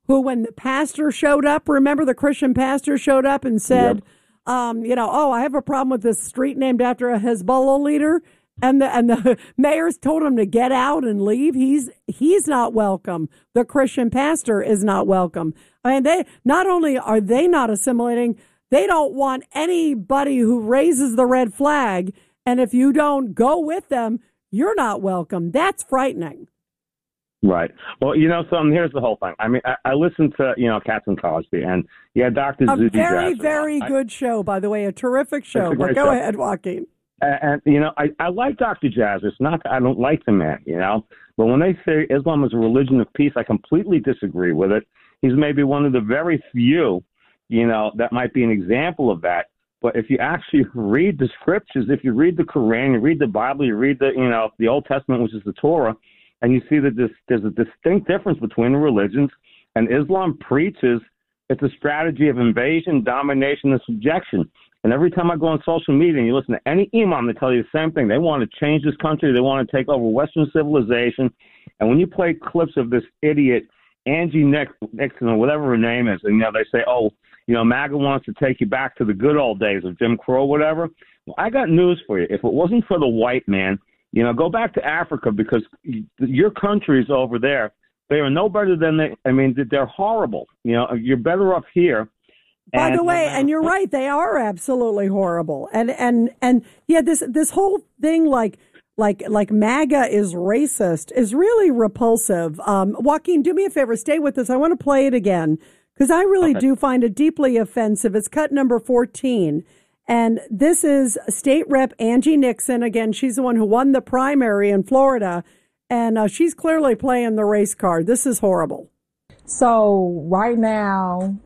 who, when the pastor showed up, remember the Christian pastor showed up and said, oh, I have a problem with this street named after a Hezbollah leader. And the mayors told him to get out and leave. He's not welcome. The Christian pastor is not welcome. I mean, they not only are they not assimilating, they don't want anybody who raises the red flag. And if you don't go with them, you're not welcome. That's frightening. Right. Well, here's the whole thing. I mean, I listened to, Captain Cosby, and Dr. Zuzi very, Jasser. very good show, by the way, a terrific show. But go ahead, Joaquin. And I like Dr. Jasser. It's not that I don't like the man, but when they say Islam is a religion of peace, I completely disagree with it. He's maybe one of the very few, that might be an example of that. But if you actually read the scriptures, if you read the Quran, you read the Bible, you read the Old Testament, which is the Torah, and you see that there's a distinct difference between the religions, and Islam preaches it's a strategy of invasion, domination, and subjection. And every time I go on social media and you listen to any imam, they tell you the same thing. They want to change this country. They want to take over Western civilization. And when you play clips of this idiot, Angie Nixon, or whatever her name is, and they say, MAGA wants to take you back to the good old days of Jim Crow, whatever. Well, I got news for you. If it wasn't for the white man, go back to Africa, because your countries over there, they are no better than they're horrible. You're better off here. By the way, and you're right, they are absolutely horrible. And yeah, this whole thing like MAGA is racist is really repulsive. Joaquin, do me a favor, stay with us. I want to play it again because I really do find it deeply offensive. It's cut number 14. And this is State Rep Angie Nixon. Again, she's the one who won the primary in Florida. And she's clearly playing the race card. This is horrible. So right now,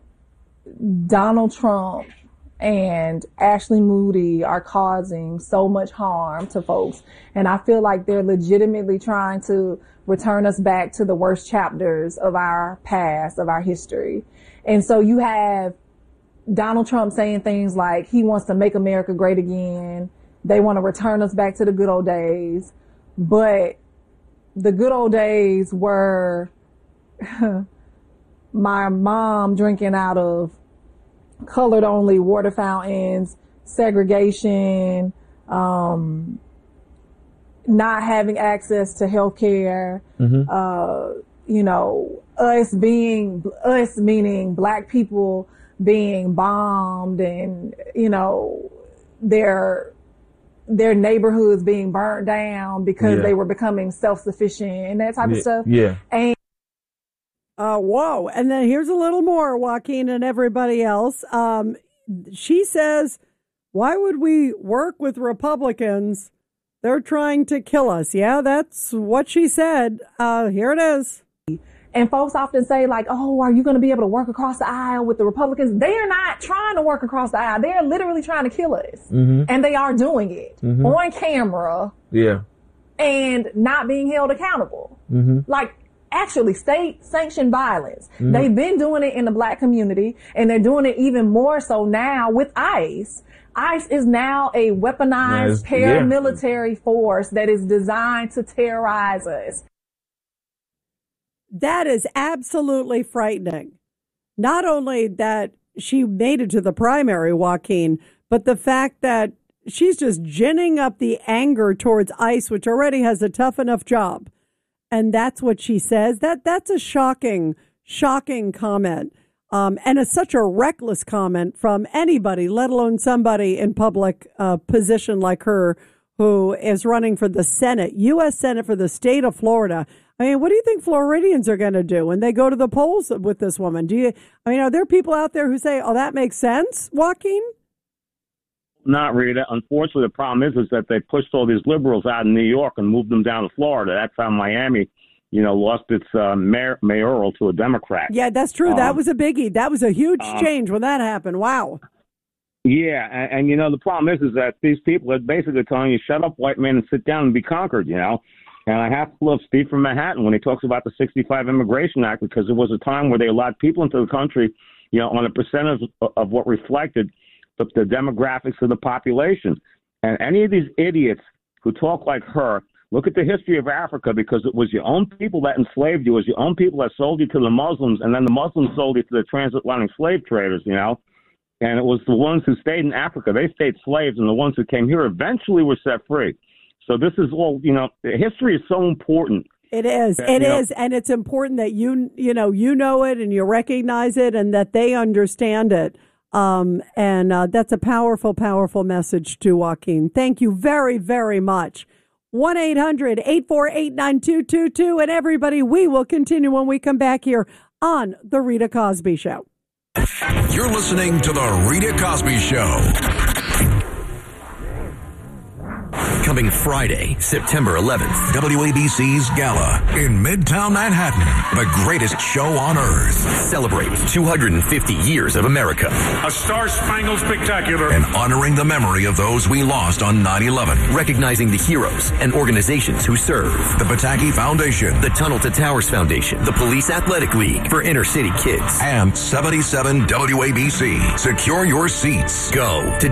Donald Trump and Ashley Moody are causing so much harm to folks. And I feel like they're legitimately trying to return us back to the worst chapters of our past, of our history. And so you have Donald Trump saying things like he wants to make America great again. They want to return us back to the good old days. But the good old days were my mom drinking out of colored only water fountains, segregation, not having access to health care, us meaning black people being bombed and, their neighborhoods being burned down because they were becoming self-sufficient and that type of stuff. Yeah. And whoa. And then here's a little more, Joaquin and everybody else. She says, why would we work with Republicans? They're trying to kill us. Yeah, that's what she said. Here it is. And folks often say like, oh, are you going to be able to work across the aisle with the Republicans? They are not trying to work across the aisle. They are literally trying to kill us. Mm-hmm. And they are doing it on camera. Yeah. And not being held accountable. Mm-hmm. Like, actually state sanctioned violence. Mm-hmm. They've been doing it in the black community and they're doing it even more so now with ICE. ICE is now a weaponized paramilitary force that is designed to terrorize us. That is absolutely frightening. Not only that she made it to the primary, Joaquin, but the fact that she's just ginning up the anger towards ICE, which already has a tough enough job. And that's what she says. That's a shocking comment. And it's such a reckless comment from anybody, let alone somebody in public position like her who is running for the Senate, U.S. Senate for the state of Florida. I mean, what do you think Floridians are going to do when they go to the polls with this woman? Are there people out there who say, oh, that makes sense, Joaquin? Not Rita. Unfortunately, the problem is that they pushed all these liberals out of New York and moved them down to Florida. That's how Miami, lost its mayoral to a Democrat. Yeah, that's true. That was a biggie. That was a huge change when that happened. Wow. Yeah, and the problem is that these people are basically telling you, shut up, white man, and sit down and be conquered, And I have to love Steve from Manhattan when he talks about the 65 Immigration Act, because there was a time where they allowed people into the country, on a percentage of what reflected the demographics of the population. And any of these idiots who talk like her Look at the history of Africa, because it was your own people that enslaved you. It was your own people that sold you to the Muslims, and then the Muslims sold you to the transatlantic slave traders, And it was the ones who stayed in Africa. They stayed slaves, and the ones who came here eventually were set free. So this is all, history is so important. It is. It is. And it's important that you know it and you recognize it and that they understand it. And that's a powerful, powerful message to Joaquin. Thank you very, very much. 1-800-848-9222. And everybody, we will continue when we come back here on The Rita Cosby Show. You're listening to The Rita Cosby Show. Coming Friday, September 11th, WABC's Gala in Midtown Manhattan. The greatest show on earth. Celebrate 250 years of America. A Star-Spangled Spectacular. And honoring the memory of those we lost on 9/11. Recognizing the heroes and organizations who serve. The Pataki Foundation. The Tunnel to Towers Foundation. The Police Athletic League for inner city kids. And 77 WABC. Secure your seats. Go to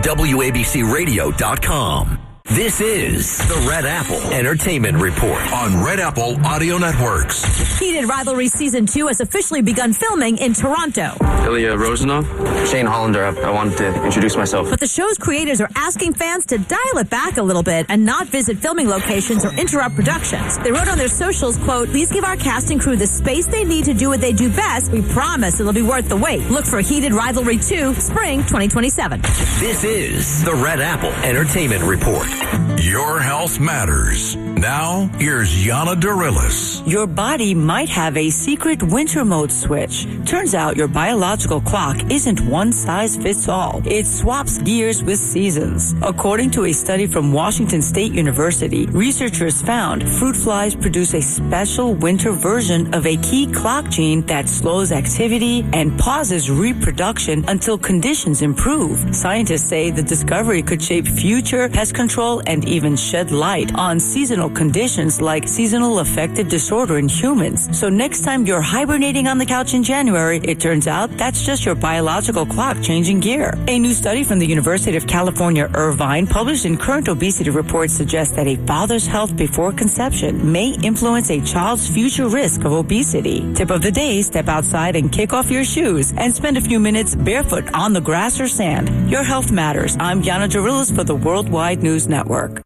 WABCRadio.com. This is the Red Apple Entertainment Report on Red Apple Audio Networks. Heated Rivalry Season 2 has officially begun filming in Toronto. Ilya Rozanov. Shane Hollander. I wanted to introduce myself. But the show's creators are asking fans to dial it back a little bit and not visit filming locations or interrupt productions. They wrote on their socials, quote, "Please give our cast and crew the space they need to do what they do best. We promise it'll be worth the wait. Look for Heated Rivalry 2, Spring 2027. This is the Red Apple Entertainment Report. Your health matters. Now, here's Yana Dorillis. Your body might have a secret winter mode switch. Turns out your biological clock isn't one size fits all. It swaps gears with seasons. According to a study from Washington State University, researchers found fruit flies produce a special winter version of a key clock gene that slows activity and pauses reproduction until conditions improve. Scientists say the discovery could shape future pest control and even shed light on seasonal conditions like seasonal affective disorder in humans. So next time you're hibernating on the couch in January, it turns out that's just your biological clock changing gear. A new study from the University of California, Irvine, published in Current Obesity Report, suggests that a father's health before conception may influence a child's future risk of obesity. Tip of the day, step outside and kick off your shoes and spend a few minutes barefoot on the grass or sand. Your health matters. I'm Yana Dorillis for the Worldwide News Network.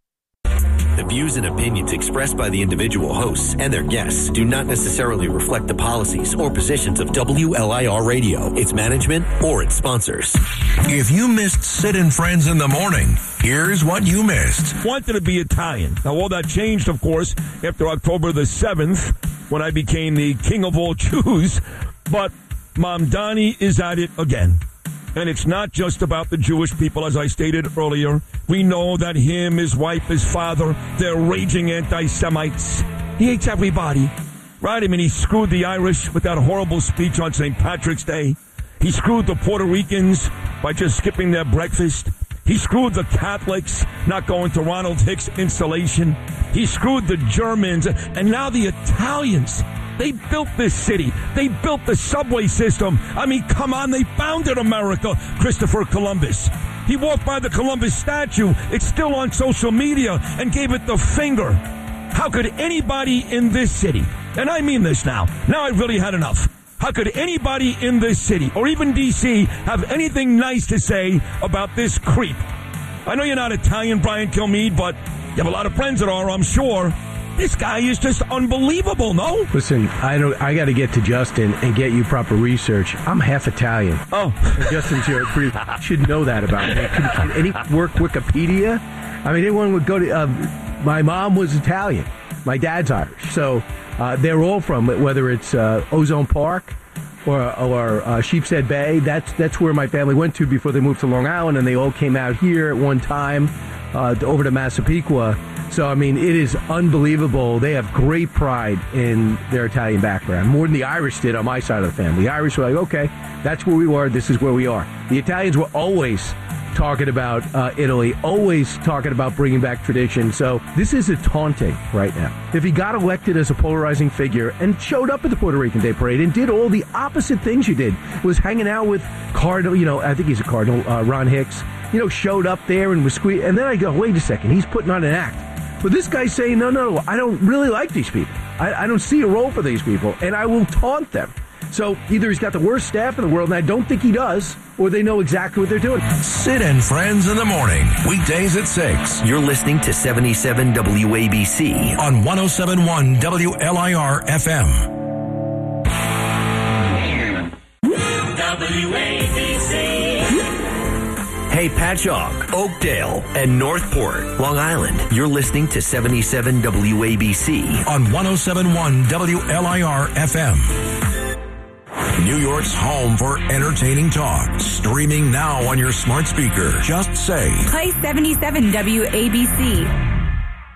The views and opinions expressed by the individual hosts and their guests do not necessarily reflect the policies or positions of WLIR Radio, its management, or its sponsors. If you missed Sid and Friends in the morning, here's what you missed. Wanted to be Italian. Now, all that changed, of course, after October the 7th, when I became the king of all Jews. But Mamdani is at it again. And it's not just about the Jewish people, as I stated earlier. We know that him, his wife, his father, they're raging anti-Semites. He hates everybody, right? I mean, he screwed the Irish with that horrible speech on St. Patrick's Day. He screwed the Puerto Ricans by just skipping their breakfast. He screwed the Catholics not going to Ronald Hicks' installation. He screwed the Germans, and now the Italians. They built this city. They built the subway system. I mean, come on, they founded America, Christopher Columbus. He walked by the Columbus statue. It's still on social media and gave it the finger. How could anybody in this city, and I mean this now I've really had enough. How could anybody in this city, or even D.C., have anything nice to say about this creep? I know you're not Italian, Brian Kilmeade, but you have a lot of friends that are, I'm sure. This guy is just unbelievable, no? Listen, I got to get to Justin and get you proper research. I'm half Italian. Oh. Justin should know that about me. Can any work Wikipedia? I mean, anyone would go to... my mom was Italian. My dad's Irish. So they're all from, whether it's Ozone Park or Sheepshead Bay. That's where my family went to before they moved to Long Island, and they all came out here at one time over to Massapequa. So, I mean, it is unbelievable. They have great pride in their Italian background, more than the Irish did on my side of the family. The Irish were like, okay, that's where we were. This is where we are. The Italians were always talking about Italy, always talking about bringing back tradition. So this is a taunting right now. If he got elected as a polarizing figure and showed up at the Puerto Rican Day Parade and did all the opposite things you did, was hanging out with Cardinal, I think he's a Cardinal, Ron Hicks, showed up there and was and then I go, wait a second, he's putting on an act. But this guy's saying, no, I don't really like these people. I don't see a role for these people, and I will taunt them. So either he's got the worst staff in the world, and I don't think he does, or they know exactly what they're doing. Sid and Friends in the morning, weekdays at 6. You're listening to 77 WABC on 107.1 WLIR FM. WABC. Hey, Patchogue, Oakdale, and Northport, Long Island. You're listening to 77 WABC on 107.1 WLIR FM. New York's home for entertaining talk. Streaming now on your smart speaker. Just say, play 77 WABC.